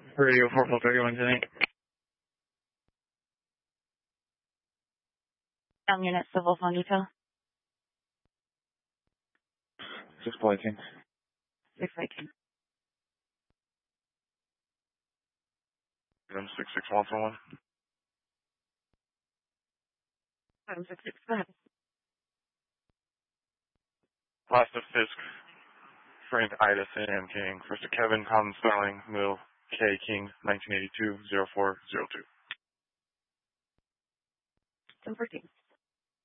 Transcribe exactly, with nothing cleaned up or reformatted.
Radio four four thirty-one tonight. Um, unit civil phone detail. six eighteen. six eighteen. M six six one four one. seven six six, go ahead. Last of Fisk, Frank Ida Sam King. First of Kevin, common spelling, Mill K King, nineteen eighty-two, zero four zero two. ten fourteen.